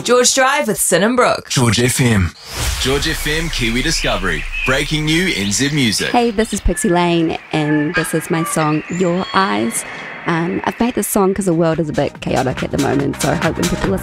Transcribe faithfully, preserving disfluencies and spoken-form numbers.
George Drive with Sin and Brooke. George F M. George F M Kiwi Discovery. Breaking new N Z music. Hey, this is Pixie Lane, and this is my song, Your Eyes. Um, I've made this song because the world is a bit chaotic at the moment, so I hope when people listen